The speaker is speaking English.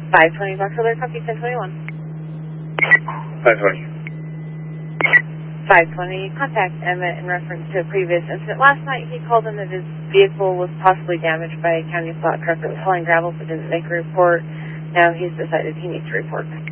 520 Boxer, copy 1021. 520. 520, contact Emmett in reference to a previous incident. Last night he called in that his vehicle was possibly damaged by a county flat truck that was hauling gravel but didn't make a report. Now he's decided he needs to report.